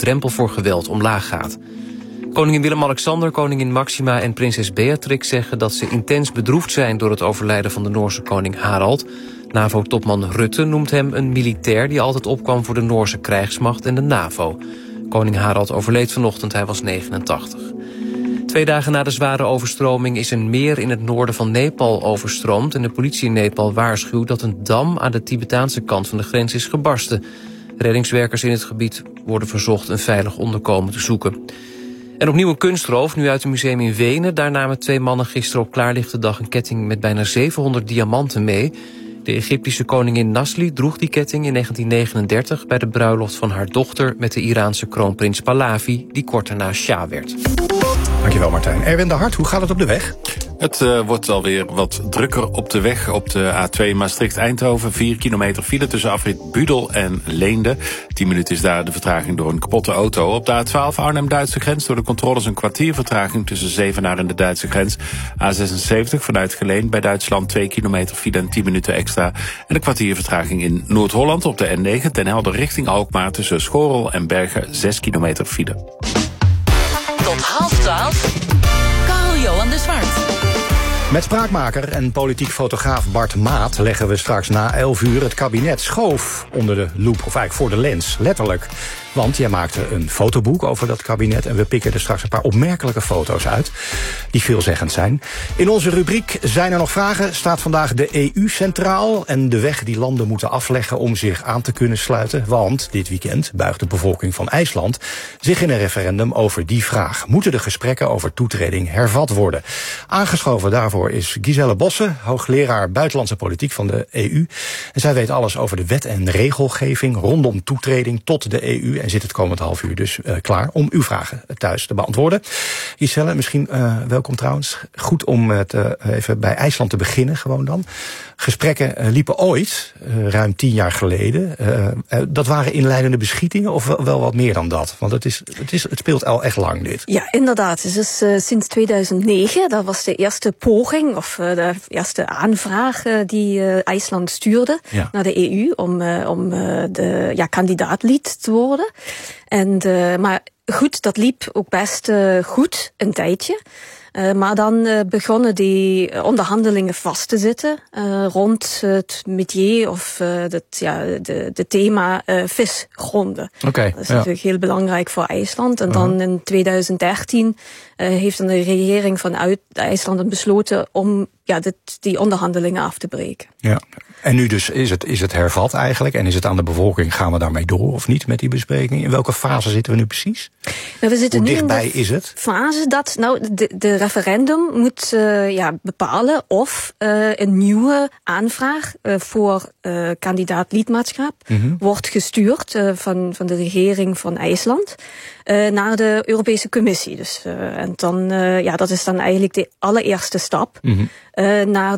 drempel voor geweld omlaag gaat. Koningin Willem-Alexander, koningin Maxima en prinses Beatrix zeggen dat ze intens bedroefd zijn door het overlijden van de Noorse koning Harald. NAVO-topman Rutte noemt hem een militair die altijd opkwam voor de Noorse krijgsmacht en de NAVO. Koning Harald overleed vanochtend, hij was 89. 2 dagen na de zware overstroming is een meer in het noorden van Nepal overstroomd en de politie in Nepal waarschuwt dat een dam aan de Tibetaanse kant van de grens is gebarsten. Reddingswerkers in het gebied worden verzocht een veilig onderkomen te zoeken. En opnieuw een kunstroof, nu uit een museum in Wenen. Daar namen 2 mannen gisteren op klaarlichte dag een ketting met bijna 700 diamanten mee. De Egyptische koningin Nasli droeg die ketting in 1939 bij de bruiloft van haar dochter met de Iraanse kroonprins Pahlavi, die kort daarna Shah werd. Dankjewel Martijn. Erwin de Hart, hoe gaat het op de weg? Het wordt alweer wat drukker op de weg. Op de A2 Maastricht-Eindhoven. 4 kilometer file tussen afrit Budel en Leende. 10 minuten is daar de vertraging door een kapotte auto. Op de A12 Arnhem-Duitse grens door de controles een kwartier vertraging tussen Zevenaar en de Duitse grens. A76 vanuit Geleen bij Duitsland 2 kilometer file en 10 minuten extra. En een kwartier vertraging in Noord-Holland op de N9 ten Helder richting Alkmaar tussen Schorel en Bergen 6 kilometer file. Tot 11:30. Carl-Johan de Zwart. Met spraakmaker en politiek fotograaf Bart Maat leggen we straks na 11 uur het kabinet schoof onder de loep, of eigenlijk voor de lens, letterlijk. Want jij maakte een fotoboek over dat kabinet en we pikken er straks een paar opmerkelijke foto's uit die veelzeggend zijn. In onze rubriek Zijn er nog vragen staat vandaag de EU centraal en de weg die landen moeten afleggen om zich aan te kunnen sluiten. Want dit weekend buigt de bevolking van IJsland zich in een referendum over die vraag. Moeten de gesprekken over toetreding hervat worden? Aangeschoven daarvoor is Giselle Bosse, hoogleraar buitenlandse politiek van de EU. En zij weet alles over de wet en regelgeving rondom toetreding tot de EU. En zit het komend half uur dus klaar om uw vragen thuis te beantwoorden. Giselle, misschien welkom trouwens. Goed om even bij IJsland te beginnen gewoon dan. Gesprekken liepen ooit, ruim 10 jaar geleden. Dat waren inleidende beschietingen of wel wat meer dan dat? Want het speelt al echt lang dit. Ja, inderdaad. Het is sinds 2009, dat was de eerste poging of de eerste aanvraag die IJsland stuurde naar de EU om kandidaatlid te worden. Maar goed, dat liep ook best goed een tijdje. Maar dan begonnen die onderhandelingen vast te zitten rond het métier of de thema visgronden. Okay, dat is natuurlijk heel belangrijk voor IJsland. En dan in 2013 heeft dan de regering van IJsland besloten om die onderhandelingen af te breken. Ja. En nu dus is het hervat eigenlijk en is het aan de bevolking, gaan we daarmee door of niet met die bespreking? In welke fase zitten we nu precies? Nou, we zitten Hoe nu dichtbij in de is het? Fase dat de referendum moet bepalen of een nieuwe aanvraag voor kandidaat lidmaatschap wordt gestuurd van de regering van IJsland naar de Europese Commissie. Dus, en dan, dat is dan eigenlijk de allereerste stap naar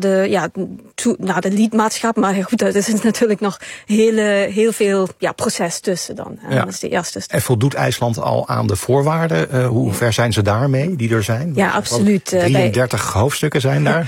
de lidmaatschap. Maar goed, er is natuurlijk nog heel veel proces tussen dan. Ja. Dat is de eerste stap. En voldoet IJsland al aan de voorwaarden? Hoe ver zijn ze daarmee, die er zijn? Ja, absoluut. 33 hoofdstukken zijn daar?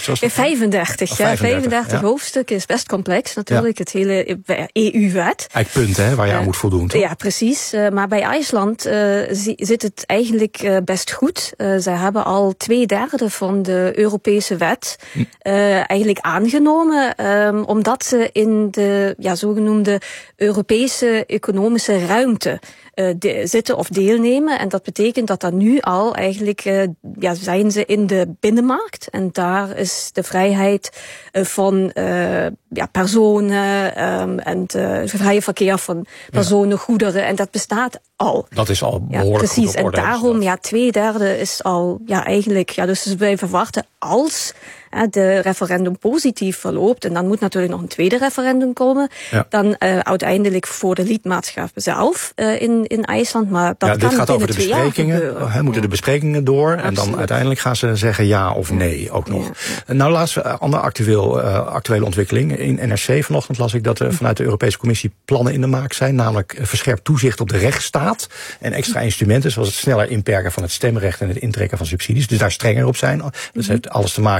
35 hoofdstukken is best complex natuurlijk. Het hele EU-wet. Eigenlijk punten waar je aan moet voldoen. Toch? Ja, precies. Maar bij IJsland zit het eigenlijk best goed. Zij hebben al 2/3 van de Europese wet eigenlijk aangenomen, omdat ze in de zogenoemde Europese economische ruimte zitten of deelnemen. En dat betekent dat nu al eigenlijk zijn ze in de binnenmarkt. En daar is de vrijheid van personen en de vrije verkeer van personen, goederen. En dat bestaat al. Dat is al behoorlijk precies. goed op orde. En daarom, 2/3 is al eigenlijk. Dus wij verwachten als de referendum positief verloopt, en dan moet natuurlijk nog een tweede referendum komen, dan uiteindelijk voor de lidmaatschap zelf in IJsland. Maar dat dit kan gaat over de besprekingen. Moeten de besprekingen door en dan uiteindelijk gaan ze zeggen ja of nee ook nog. Ja. Nou, laatst andere actuele ontwikkeling. In NRC vanochtend las ik dat er vanuit de Europese Commissie plannen in de maak zijn, namelijk verscherpt toezicht op de rechtsstaat en extra instrumenten zoals het sneller inperken van het stemrecht en het intrekken van subsidies. Dus daar strenger op zijn. Dat heeft alles te maken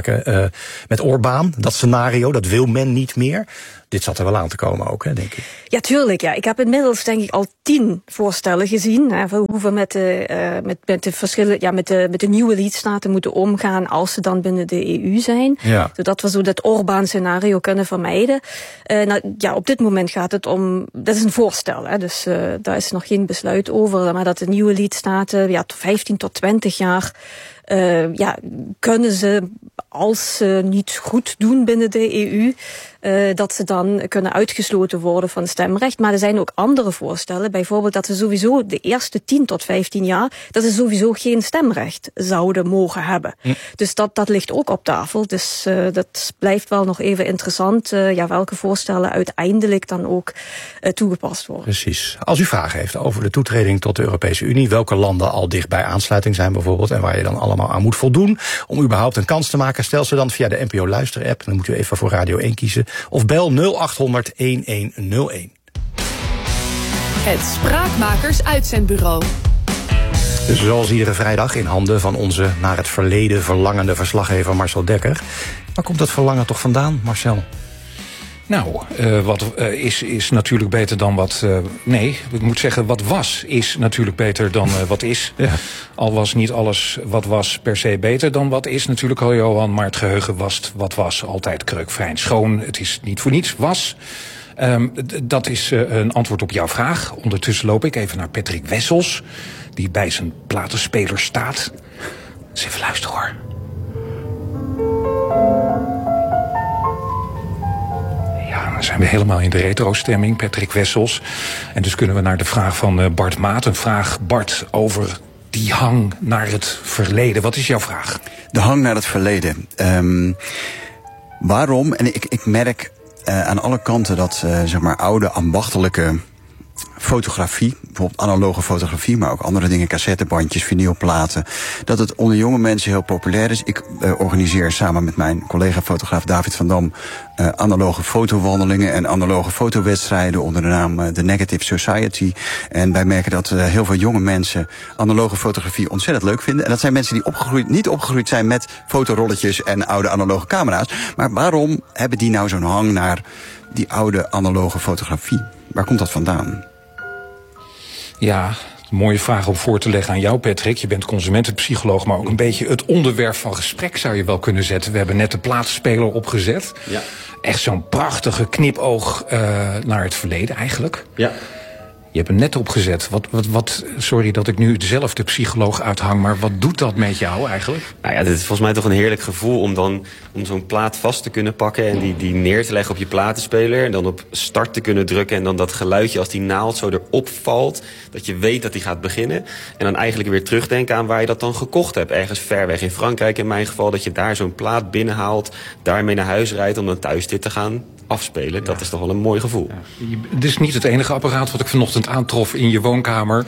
met Orbán. Dat scenario, dat wil men niet meer. Dit zat er wel aan te komen ook, hè, denk ik. Ja, tuurlijk. Ja. Ik heb inmiddels denk ik al 10 voorstellen gezien. Hè, van hoe we met de verschillen, met de nieuwe lidstaten moeten omgaan als ze dan binnen de EU zijn. Ja. Zodat we zo dat Orbán-scenario kunnen vermijden. Op dit moment gaat het om, dat is een voorstel, hè, dus daar is nog geen besluit over. Maar dat de nieuwe lidstaten 15 tot 20 jaar kunnen ze, als ze niet goed doen binnen de EU, dat ze dan kunnen uitgesloten worden van stemrecht. Maar er zijn ook andere voorstellen. Bijvoorbeeld dat ze sowieso de eerste 10 tot 15 jaar... dat ze sowieso geen stemrecht zouden mogen hebben. Dus dat ligt ook op tafel. Dus dat blijft wel nog even interessant. Welke voorstellen uiteindelijk dan ook toegepast worden. Precies. Als u vragen heeft over de toetreding tot de Europese Unie... welke landen al dicht bij aansluiting zijn bijvoorbeeld... en waar je dan allemaal aan moet voldoen... om überhaupt een kans te maken, stel ze dan via de NPO Luister-app. Dan moet u even voor Radio 1 kiezen. Of bel 0800 1101. Het Spraakmakers-uitzendbureau. Dus zoals iedere vrijdag in handen van onze naar het verleden verlangende verslaggever Marcel Dekker. Waar komt dat verlangen toch vandaan, Marcel? Nou, wat is natuurlijk beter dan wat... nee, ik moet zeggen, wat was is natuurlijk beter dan wat is. Ja. Al was niet alles wat was per se beter dan wat is natuurlijk al, Johan. Maar het geheugen was wat was altijd kreukvrij en schoon. Het is niet voor niets was. Dat is een antwoord op jouw vraag. Ondertussen loop ik even naar Patrick Wessels, die bij zijn platenspeler staat. Eens even luisteren, hoor. Ja, dan zijn we helemaal in de retro-stemming, Patrick Wessels. En dus kunnen we naar de vraag van Bart Maat. Een vraag, Bart, over die hang naar het verleden. Wat is jouw vraag? De hang naar het verleden. Waarom? En ik merk aan alle kanten dat oude ambachtelijke fotografie, bijvoorbeeld analoge fotografie, maar ook andere dingen, cassettebandjes, vinylplaten, dat het onder jonge mensen heel populair is. Ik organiseer samen met mijn collega-fotograaf David van Dam analoge fotowandelingen en analoge fotowedstrijden onder de naam The Negative Society. En wij merken dat heel veel jonge mensen analoge fotografie ontzettend leuk vinden. En dat zijn mensen die niet opgegroeid zijn met fotorolletjes en oude analoge camera's. Maar waarom hebben die nou zo'n hang naar die oude analoge fotografie? Waar komt dat vandaan? Ja, een mooie vraag om voor te leggen aan jou, Patrick. Je bent consumentenpsycholoog, maar ook een beetje het onderwerp van gesprek zou je wel kunnen zetten. We hebben net de platenspeler opgezet. Ja. Echt zo'n prachtige knipoog naar het verleden eigenlijk. Ja. Je hebt hem net opgezet. Sorry dat ik nu zelf de psycholoog uithang, maar wat doet dat met jou eigenlijk? Nou ja, dit is volgens mij toch een heerlijk gevoel om zo'n plaat vast te kunnen pakken en die neer te leggen op je platenspeler en dan op start te kunnen drukken en dan dat geluidje als die naald zo erop valt, dat je weet dat die gaat beginnen. En dan eigenlijk weer terugdenken aan waar je dat dan gekocht hebt. Ergens ver weg in Frankrijk in mijn geval, dat je daar zo'n plaat binnenhaalt, daarmee naar huis rijdt om dan thuis dit te gaan afspelen. Dat is toch wel een mooi gevoel. Ja. Dit is niet het enige apparaat wat ik vanochtend aantrof in je woonkamer.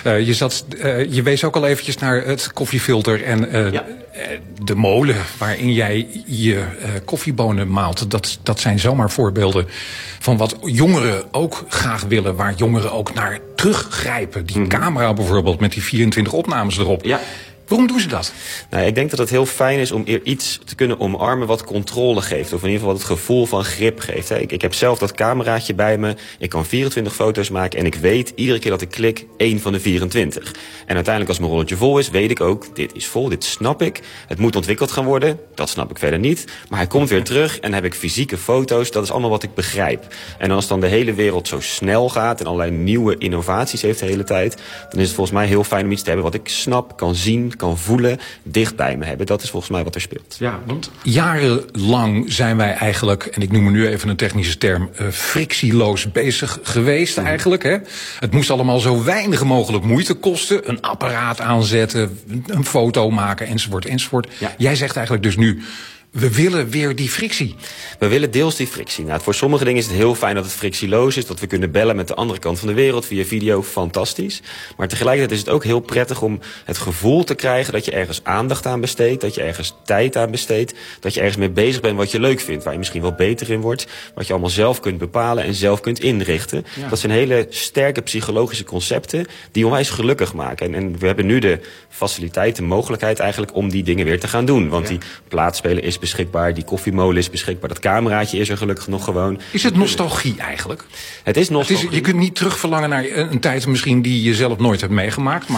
Je wees ook al eventjes naar het koffiefilter en de molen waarin jij je koffiebonen maalt. Dat zijn zomaar voorbeelden van wat jongeren ook graag willen, waar jongeren ook naar teruggrijpen. Die camera bijvoorbeeld met die 24 opnames erop. Ja. Waarom doen ze dat? Nou, ik denk dat het heel fijn is om iets te kunnen omarmen wat controle geeft. Of in ieder geval wat het gevoel van grip geeft. Ik heb zelf dat cameraatje bij me. Ik kan 24 foto's maken en ik weet iedere keer dat ik klik 1 van de 24. En uiteindelijk als mijn rolletje vol is, weet ik ook, dit is vol, dit snap ik. Het moet ontwikkeld gaan worden, dat snap ik verder niet. Maar hij komt weer terug en dan heb ik fysieke foto's. Dat is allemaal wat ik begrijp. En als dan de hele wereld zo snel gaat en allerlei nieuwe innovaties heeft de hele tijd, dan is het volgens mij heel fijn om iets te hebben wat ik snap, kan zien, kan voelen, dicht bij me hebben. Dat is volgens mij wat er speelt. Ja, want jarenlang zijn wij eigenlijk, en ik noem er nu even een technische term, frictieloos bezig geweest eigenlijk. Hè? Het moest allemaal zo weinig mogelijk moeite kosten. Een apparaat aanzetten, een foto maken, enzovoort. Ja. Jij zegt eigenlijk dus nu, we willen weer die frictie. We willen deels die frictie. Nou, voor sommige dingen is het heel fijn dat het frictieloos is, dat we kunnen bellen met de andere kant van de wereld via video, fantastisch. Maar tegelijkertijd is het ook heel prettig om het gevoel te krijgen dat je ergens aandacht aan besteedt, dat je ergens tijd aan besteedt, dat je ergens mee bezig bent wat je leuk vindt, waar je misschien wel beter in wordt, wat je allemaal zelf kunt bepalen en zelf kunt inrichten. Ja. Dat zijn hele sterke psychologische concepten die onwijs gelukkig maken. En we hebben nu de faciliteit, de mogelijkheid eigenlijk om die dingen weer te gaan doen. Want die plaatspeler is is beschikbaar, die koffiemolen is beschikbaar, dat cameraatje is er gelukkig nog gewoon. Is het nostalgie eigenlijk? Het is nostalgie. Je kunt niet terugverlangen naar een tijd misschien die je zelf nooit hebt meegemaakt.